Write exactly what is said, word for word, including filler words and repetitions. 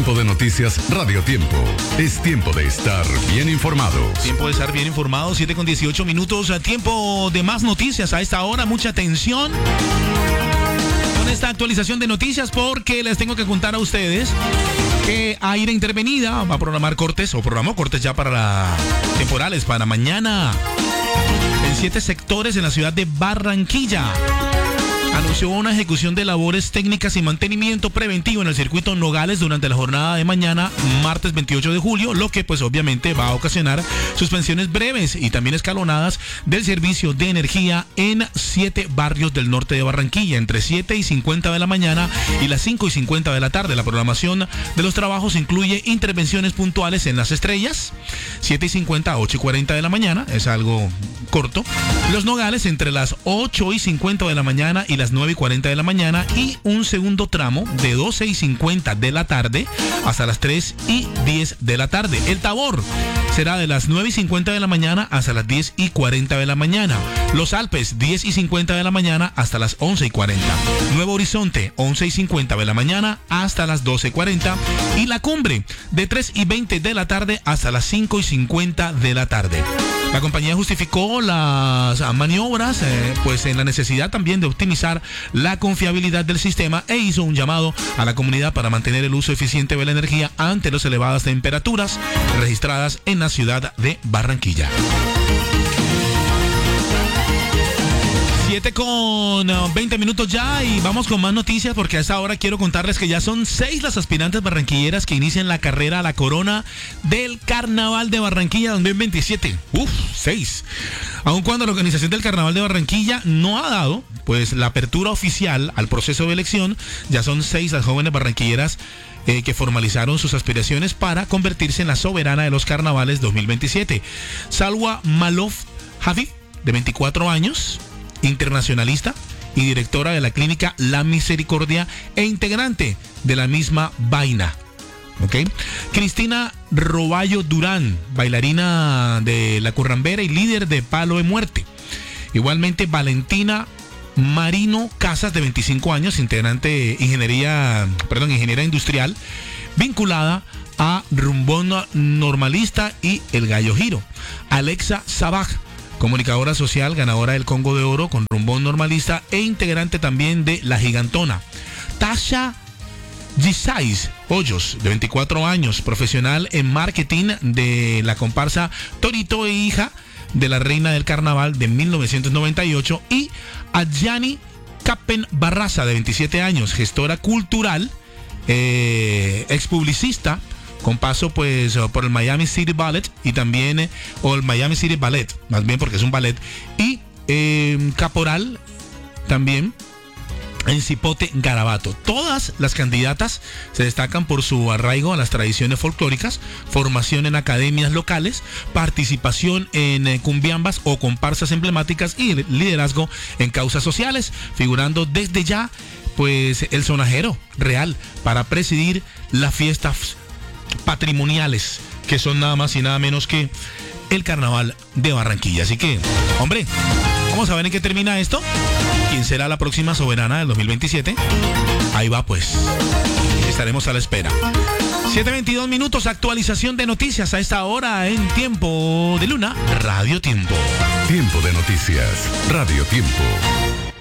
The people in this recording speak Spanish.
Tiempo de noticias Radio Tiempo. Es tiempo de estar bien informados. Tiempo de estar bien informados, siete con dieciocho minutos. Tiempo de más noticias a esta hora. Mucha atención con esta actualización de noticias, porque les tengo que contar a ustedes que Aire Intervenida va a programar cortes, o programó cortes ya para la, temporales para mañana en siete sectores en la ciudad de Barranquilla. Anunció una ejecución de labores técnicas y mantenimiento preventivo en el circuito Nogales durante la jornada de mañana, martes veintiocho de julio, lo que pues obviamente va a ocasionar suspensiones breves y también escalonadas del servicio de energía en siete barrios del norte de Barranquilla, entre siete y cincuenta de la mañana y las cinco y cincuenta de la tarde. La programación de los trabajos incluye intervenciones puntuales en Las Estrellas, siete y cincuenta a ocho y cuarenta de la mañana, es algo corto. Los Nogales entre las ocho y cincuenta de la mañana y las nueve y cuarenta de la mañana, y un segundo tramo de doce y cincuenta de la tarde hasta las tres y diez de la tarde. El Tabor será de las nueve y cincuenta de la mañana hasta las diez y cuarenta de la mañana. Los Alpes, diez y cincuenta de la mañana hasta las once y cuarenta. Nuevo Horizonte, once y cincuenta de la mañana hasta las doce y cuarenta. Y La Cumbre, de tres y veinte de la tarde hasta las cinco y cincuenta de la tarde. La compañía justificó las maniobras eh, pues en la necesidad también de optimizar la confiabilidad del sistema, e hizo un llamado a la comunidad para mantener el uso eficiente de la energía ante las elevadas temperaturas registradas en la ciudad de Barranquilla. siete con veinte minutos ya, y vamos con más noticias, porque a esta hora quiero contarles que ya son seis las aspirantes barranquilleras que inician la carrera a la corona del Carnaval de Barranquilla dos mil veintisiete. Uf, seis. Aun cuando la organización del Carnaval de Barranquilla no ha dado pues la apertura oficial al proceso de elección, ya son seis las jóvenes barranquilleras eh, que formalizaron sus aspiraciones para convertirse en la soberana de los carnavales dos mil veintisiete. Salwa Malov Javid, de veinticuatro años, internacionalista y directora de la clínica La Misericordia e integrante de la misma Vaina. ¿Okay? Cristina Roballo Durán, bailarina de La Currambera y líder de Palo de Muerte. Igualmente Valentina Marino Casas, de veinticinco años, integrante de ingeniería, perdón, ingeniera industrial, vinculada a Rumbón Normalista y El Gallo Giro. Alexa Sabaj, comunicadora social, ganadora del Congo de Oro con Rumbón Normalista e integrante también de La Gigantona. Tasha Gisais Hoyos, de veinticuatro años, profesional en marketing de la comparsa Torito e hija de la reina del carnaval de mil novecientos noventa y ocho. Y Adjani Capen Barraza, de veintisiete años, gestora cultural, eh, expublicista, con paso pues por el Miami City Ballet y también, eh, o el Miami City Ballet, más bien porque es un ballet, y eh, caporal también en Cipote Garabato. Todas las candidatas se destacan por su arraigo a las tradiciones folclóricas, formación en academias locales, participación en eh, cumbiambas o comparsas emblemáticas y liderazgo en causas sociales, figurando desde ya pues el sonajero real para presidir las fiestas patrimoniales, que son nada más y nada menos que el Carnaval de Barranquilla. Así que, hombre, vamos a ver en qué termina esto. ¿Quién será la próxima soberana del dos mil veintisiete? Ahí va pues. Estaremos a la espera. siete veintidós minutos, actualización de noticias a esta hora en Tiempo de Luna, Radio Tiempo. Tiempo de noticias, Radio Tiempo.